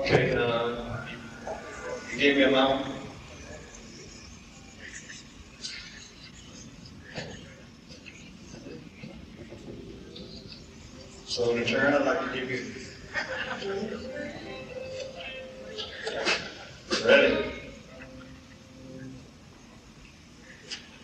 Okay, you gave me a amount. So in return, I'd like to give you. Ready?